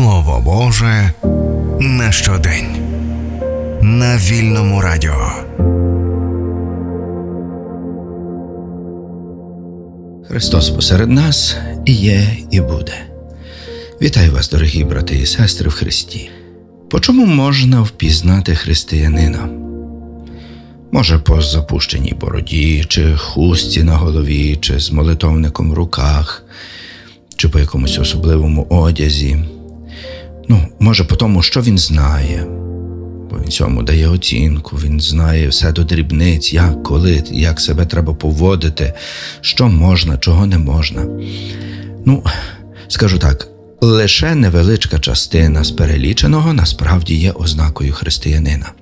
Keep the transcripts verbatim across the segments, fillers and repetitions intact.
Слово Боже на щодень. На Вільному радіо. Христос посеред нас і є, і буде. Вітаю вас, дорогі брати і сестри в Христі. По чому можна впізнати християнина? Може, по запущеній бороді, чи хустці на голові, чи з молитовником в руках, чи по якомусь особливому одязі. Ну, може, по тому, що він знає. Бо він цьому дає оцінку, він знає все до дрібниць, як, коли, як себе треба поводити, що можна, чого не можна. Ну, скажу так, лише невеличка частина з переліченого насправді є ознакою християнина.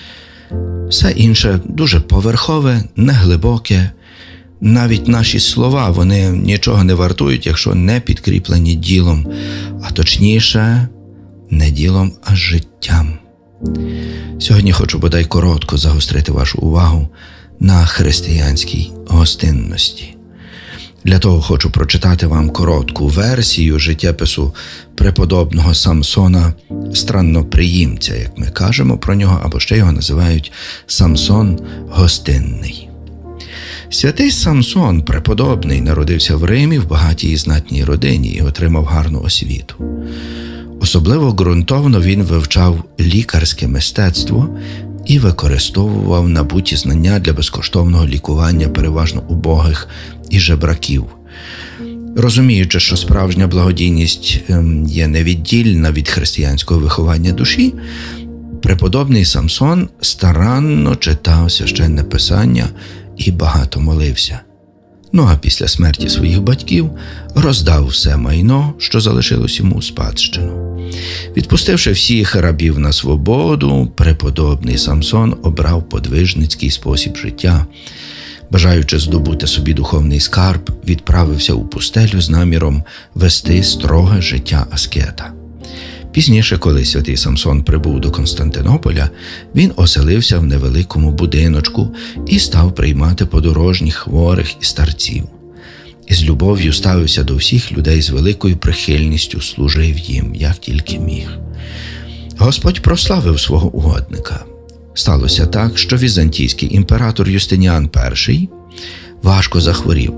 Все інше дуже поверхове, неглибоке. Навіть наші слова, вони нічого не вартують, якщо не підкріплені ділом, а точніше, не ділом, а життям. Сьогодні хочу бодай коротко загострити вашу увагу на християнській гостинності. Для того хочу прочитати вам коротку версію життєпису преподобного Самсона Странноприємця, як ми кажемо про нього, або ще його називають Самсон Гостинний. Святий Самсон преподобний народився в Римі в багатій і знатній родині і отримав гарну освіту. Особливо ґрунтовно він вивчав лікарське мистецтво і використовував набуті знання для безкоштовного лікування переважно убогих і жебраків. Розуміючи, що справжня благодійність є невіддільна від християнського виховання душі, преподобний Самсон старанно читав священне писання і багато молився. Ну а після смерті своїх батьків роздав все майно, що залишилось йому у спадщину. Відпустивши всіх рабів на свободу, преподобний Самсон обрав подвижницький спосіб життя. Бажаючи здобути собі духовний скарб, відправився у пустелю з наміром вести строге життя аскета. Пізніше, коли святий Самсон прибув до Константинополя, він оселився в невеликому будиночку і став приймати подорожніх, хворих і старців. І з любов'ю ставився до всіх людей, з великою прихильністю служив їм, як тільки міг. Господь прославив свого угодника. Сталося так, що візантійський імператор Юстиніан І важко захворів.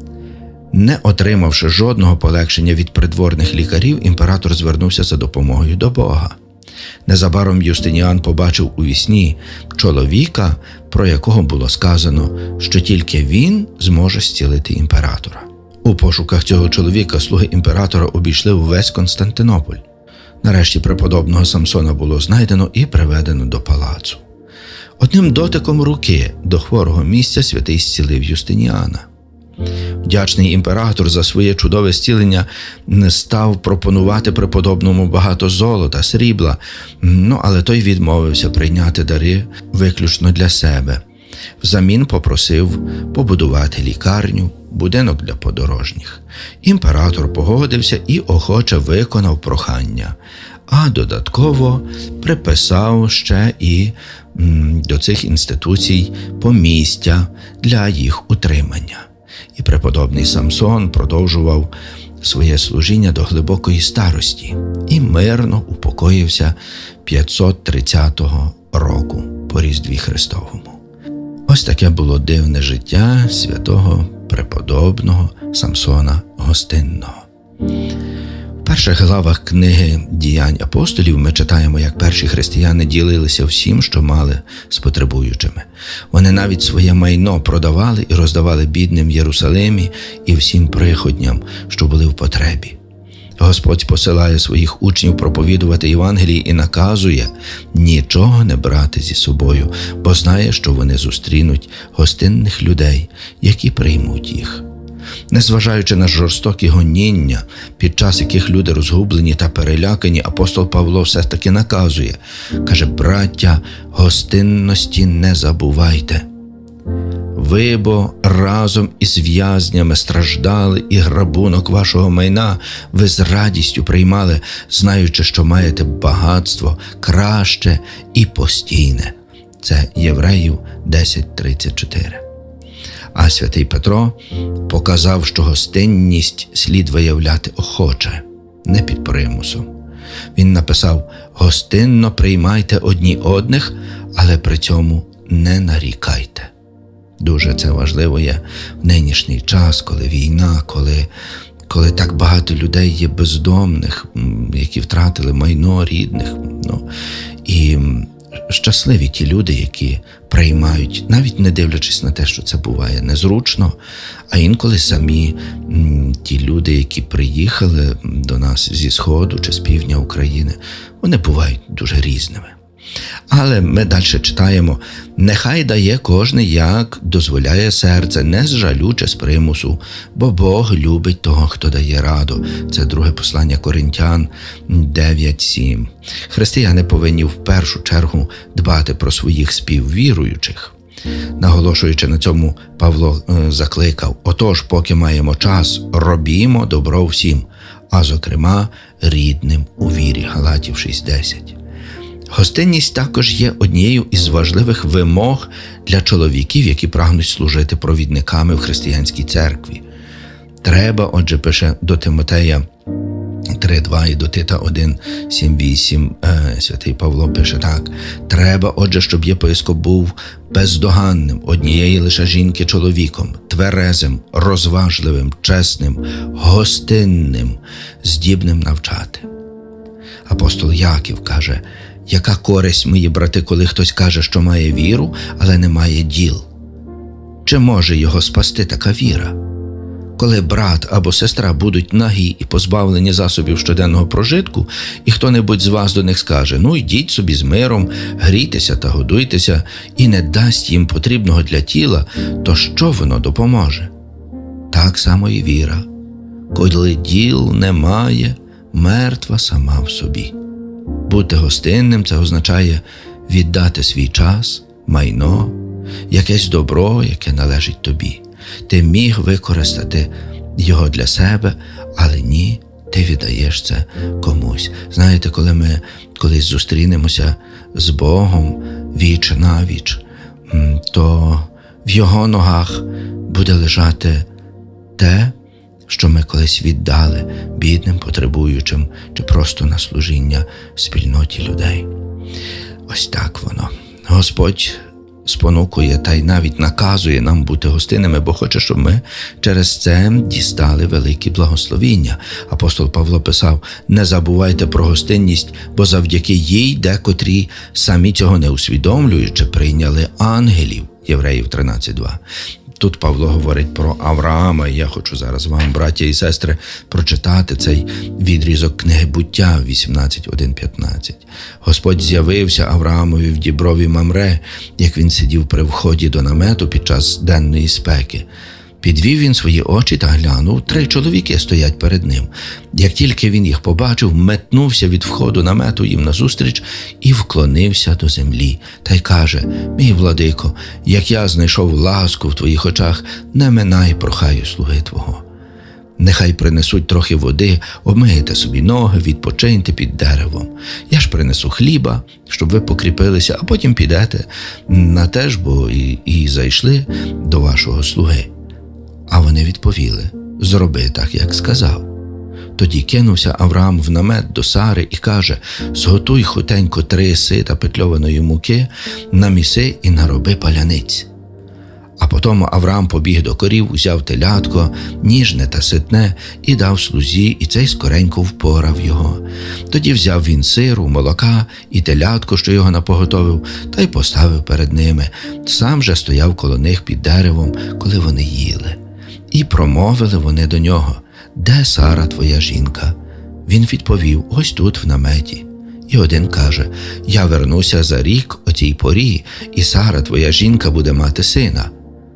Не отримавши жодного полегшення від придворних лікарів, імператор звернувся за допомогою до Бога. Незабаром Юстиніан побачив у вісні чоловіка, про якого було сказано, що тільки він зможе зцілити імператора. У пошуках цього чоловіка слуги імператора обійшли увесь Константинополь. Нарешті преподобного Самсона було знайдено і приведено до палацу. Одним дотиком руки до хворого місця святий зцілив Юстиніана. Вдячний імператор за своє чудове зцілення став пропонувати преподобному багато золота, срібла, ну, але той відмовився прийняти дари виключно для себе. Взамін попросив побудувати лікарню, будинок для подорожніх. Імператор погодився і охоче виконав прохання, а додатково приписав ще і м, до цих інституцій помістя для їх утримання. І преподобний Самсон продовжував своє служіння до глибокої старості і мирно упокоївся п'ятсот тридцятого року по Різдві Христовому. Ось таке було дивне життя святого преподобного Самсона Гостинного. В перших главах книги «Діянь апостолів» ми читаємо, як перші християни ділилися всім, що мали, з потребуючими. Вони навіть своє майно продавали і роздавали бідним в Єрусалимі і всім приходням, що були в потребі. Господь посилає своїх учнів проповідувати Євангеліє і наказує нічого не брати зі собою, бо знає, що вони зустрінуть гостинних людей, які приймуть їх. Незважаючи на жорстокі гоніння, під час яких люди розгублені та перелякані, апостол Павло все таки наказує, каже: «Браття, гостинності не забувайте. Ви бо разом із в'язнями страждали, і грабунок вашого майна ви з радістю приймали, знаючи, що маєте багатство краще і постійне». Це Євреїв десять тридцять чотири. А святий Петро показав, що гостинність слід виявляти охоче, не під примусом. Він написав: «Гостинно приймайте одні одних, але при цьому не нарікайте». Дуже це важливо є в нинішній час, коли війна, коли, коли так багато людей є бездомних, які втратили майно рідних. Ну, і щасливі ті люди, які приймають, навіть не дивлячись на те, що це буває незручно, а інколи самі м, ті люди, які приїхали до нас зі Сходу чи з півдня України, вони бувають дуже різними. Але ми далі читаємо: «Нехай дає кожний, як дозволяє серце, не з жалю чи з примусу, бо Бог любить того, хто дає раду». Це друге послання Коринтян дев'ять сім. Християни повинні в першу чергу дбати про своїх співвіруючих. Наголошуючи на цьому, Павло е, закликав: «Отож, поки маємо час, робімо добро всім, а зокрема рідним у вірі». Галатів шість десять. Гостинність також є однією із важливих вимог для чоловіків, які прагнуть служити провідниками в християнській церкві. Треба, отже, пише до Тимотея три два і до Тита один сім вісім, е, святий Павло пише так: «Треба, отже, щоб єпископ був бездоганним, однієї лише жінки чоловіком, тверезим, розважливим, чесним, гостинним, здібним навчати». Апостол Яків каже: «Яка користь, мої брати, коли хтось каже, що має віру, але не має діл? Чи може його спасти така віра? Коли брат або сестра будуть нагі і позбавлені засобів щоденного прожитку, і хто-небудь з вас до них скаже: ну, йдіть собі з миром, грійтеся та годуйтеся, і не дасть їм потрібного для тіла, то що воно допоможе? Так само і віра. Коли діл немає, мертва сама в собі». Бути гостинним – це означає віддати свій час, майно, якесь добро, яке належить тобі. Ти міг використати його для себе, але ні, ти віддаєш це комусь. Знаєте, коли ми колись зустрінемося з Богом віч навіч, то в Його ногах буде лежати те, що ми колись віддали бідним, потребуючим чи просто на служіння спільноті людей. Ось так воно. Господь спонукує та й навіть наказує нам бути гостинними, бо хоче, щоб ми через це дістали великі благословіння. Апостол Павло писав: «Не забувайте про гостинність, бо завдяки їй декотрі, самі цього не усвідомлюючи, прийняли ангелів». Євреїв тринадцять два. Тут Павло говорить про Авраама, і я хочу зараз вам, браття і сестри, прочитати цей відрізок книги Буття вісімнадцять один п'ятнадцять. «Господь з'явився Авраамові в діброві Мамре, як він сидів при вході до намету під час денної спеки. Підвів він свої очі та глянув, три чоловіки стоять перед ним. Як тільки він їх побачив, метнувся від входу намету їм назустріч і вклонився до землі. Та й каже: мій владико, як я знайшов ласку в твоїх очах, не минай, прохаю, слуги твого. Нехай принесуть трохи води, обмийте собі ноги, відпочиньте під деревом. Я ж принесу хліба, щоб ви покріпилися, а потім підете на те ж, бо і, і зайшли до вашого слуги». А вони відповіли: «Зроби так, як сказав». Тоді кинувся Авраам в намет до Сари і каже: «Зготуй хутенько три сита петльованої муки, наміси і нароби паляниць». А потім Авраам побіг до корів, узяв телятко, ніжне та ситне, і дав слузі, і цей скоренько впорав його. Тоді взяв він сиру, молока і телятко, що його напоготовив, та й поставив перед ними. Сам же стояв коло них під деревом, коли вони їли. І промовили вони до нього: «Де Сара, твоя жінка?» Він відповів: «Ось тут, в наметі». І один каже: «Я вернуся за рік о цій порі, і Сара, твоя жінка, буде мати сина».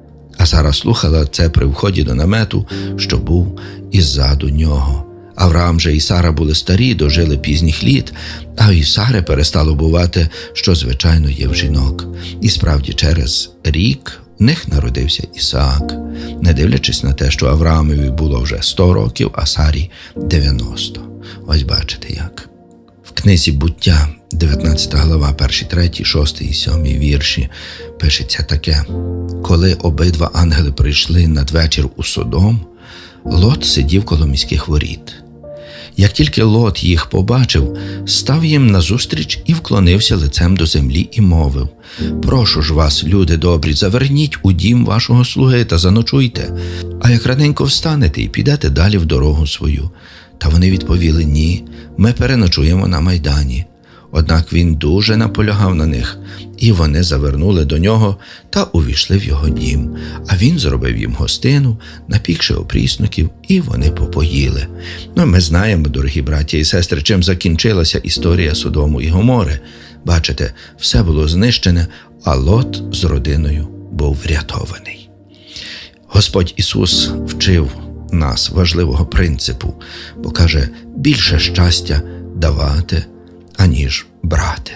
А Сара слухала це при вході до намету, що був іззаду нього. Авраам же і Сара були старі, дожили пізніх літ, а і Сари перестало бувати, що звичайно є в жінок. І справді через рік в них народився Ісаак, не дивлячись на те, що Авраамові було вже сто років, а Сарі дев'яносто. Ось бачите як. В книзі Буття, дев'ятнадцята глава, перший, третій, шостий і сьомий вірші пишеться таке: «Коли обидва ангели прийшли надвечір у Содом, Лот сидів коло міських воріт. Як тільки Лот їх побачив, став їм назустріч і вклонився лицем до землі і мовив: «Прошу ж вас, люди добрі, заверніть у дім вашого слуги та заночуйте, а як раненько встанете і підете далі в дорогу свою». Та вони відповіли: «Ні, ми переночуємо на майдані». Однак він дуже наполягав на них, і вони завернули до нього та увійшли в його дім. А він зробив їм гостину, напікши опрісноків, і вони попоїли. Ну, ми знаємо, дорогі браті і сестри, чим закінчилася історія Содому і Гомори. Бачите, все було знищене, а Лот з родиною був врятований. Господь Ісус вчив нас важливого принципу, бо каже: більше щастя давати, аніж брати.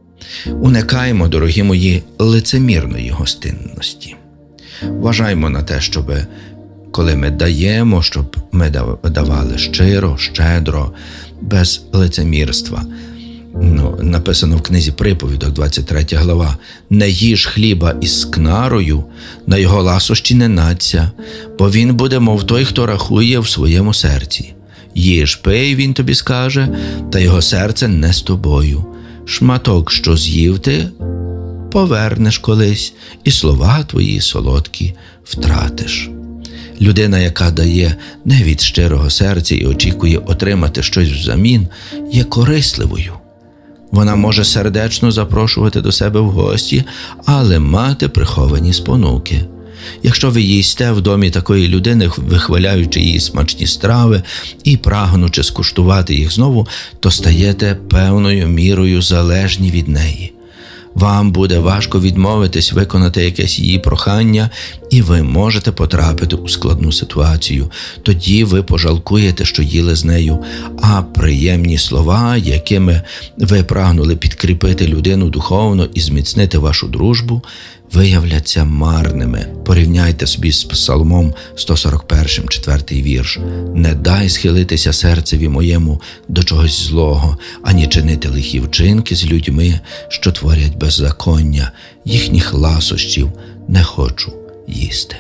Уникаємо, дорогі мої, лицемірної гостинності. Вважаймо на те, щоб, коли ми даємо, щоб ми давали щиро, щедро, без лицемірства. Ну, написано в книзі Приповідок, двадцять третя глава: «Не їж хліба із скнарою, на його ласощі не надця, бо він буде, мов той, хто рахує в своєму серці. Їж, пий, він тобі скаже, та його серце не з тобою. Шматок, що з'їв ти, повернеш колись, і слова твої солодкі втратиш». Людина, яка дає не від щирого серця і очікує отримати щось взамін, є корисливою. Вона може сердечно запрошувати до себе в гості, але мати приховані спонуки. Якщо ви їсте в домі такої людини, вихваляючи її смачні страви і прагнучи скуштувати їх знову, то стаєте певною мірою залежні від неї. Вам буде важко відмовитись виконати якесь її прохання, і ви можете потрапити у складну ситуацію. Тоді ви пожалкуєте, що їли з нею, а приємні слова, якими ви прагнули підкріпити людину духовно і зміцнити вашу дружбу, виявляться марними. Порівняйте собі з Псалмом сто сорок першим, четвертий вірш. «Не дай схилитися серцеві моєму до чогось злого, ані чинити лихі вчинки з людьми, що творять беззаконня, їхніх ласощів не хочу їсти».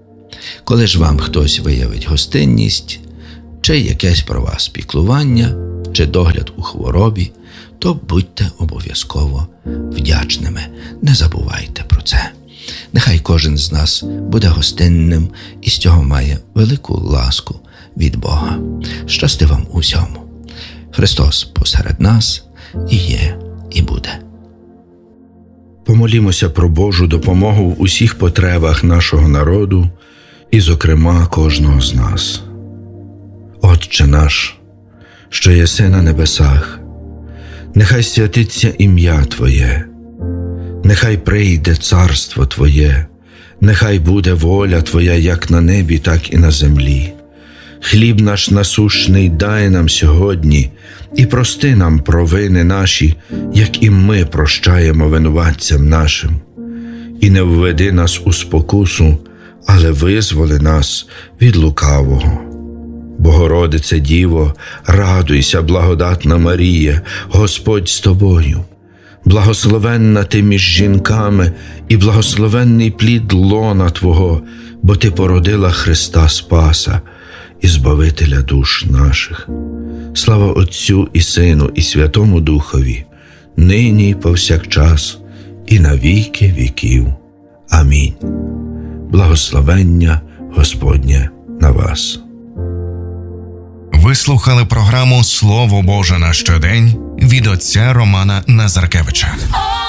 Коли ж вам хтось виявить гостинність, чи якесь про вас піклування, чи догляд у хворобі, то будьте обов'язково вдячними. Не забувайте про це. Нехай кожен з нас буде гостинним і з цього має велику ласку від Бога. Щасти вам у всьому. Христос посеред нас і є, і буде. Помолімося про Божу допомогу в усіх потребах нашого народу і, зокрема, кожного з нас. Отче наш, що єси на небесах, нехай святиться ім'я Твоє, нехай прийде царство Твоє, нехай буде воля Твоя як на небі, так і на землі. Хліб наш насущний дай нам сьогодні, і прости нам провини наші, як і ми прощаємо винуватцям нашим. І не введи нас у спокусу, але визволи нас від лукавого. Богородице Діво, радуйся, благодатна Марія, Господь з тобою. Благословенна ти між жінками, і благословенний плід лона Твого, бо ти породила Христа Спаса і Збавителя душ наших. Слава Отцю і Сину, і Святому Духові, нині і повсякчас, і на віки віків. Амінь. Благословення Господнє на вас. Ви слухали програму «Слово Боже на щодень» від отця Романа Назаркевича.